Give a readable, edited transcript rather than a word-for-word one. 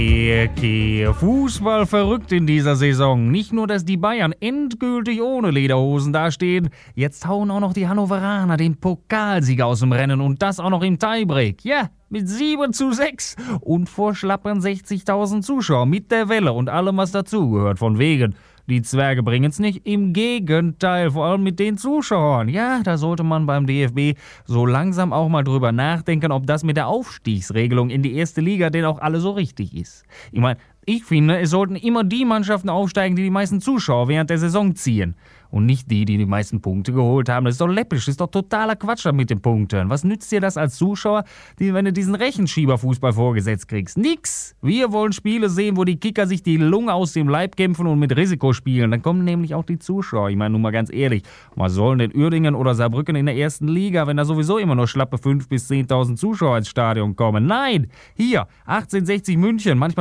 Fußball verrückt in dieser Saison. Nicht nur, dass die Bayern endgültig ohne Lederhosen dastehen, jetzt hauen auch noch die Hannoveraner den Pokalsieger aus dem Rennen und das auch noch im Tiebreak. Ja, mit 7:6 und vor schlappen 60.000 Zuschauern mit der Welle und allem, was dazugehört. Von wegen, die Zwerge bringen's nicht. Im Gegenteil, vor allem mit den Zuschauern. Ja, da sollte man beim DFB so langsam auch mal drüber nachdenken, ob das mit der Aufstiegsregelung in die erste Liga denn auch alle so richtig ist. Ich meine, ich finde, es sollten immer die Mannschaften aufsteigen, die die meisten Zuschauer während der Saison ziehen. Und nicht die, die die meisten Punkte geholt haben. Das ist doch läppisch, das ist doch totaler Quatsch mit den Punkten. Was nützt dir das als Zuschauer, wenn du diesen Rechenschieberfußball vorgesetzt kriegst? Nix! Wir wollen Spiele sehen, wo die Kicker sich die Lunge aus dem Leib kämpfen und mit Risiko spielen. Dann kommen nämlich auch die Zuschauer. Ich meine, nun mal ganz ehrlich, was sollen denn Uerdingen oder Saarbrücken in der ersten Liga, wenn da sowieso immer nur schlappe 5.000 bis 10.000 Zuschauer ins Stadion kommen? Nein! Hier, 1860 München, manchmal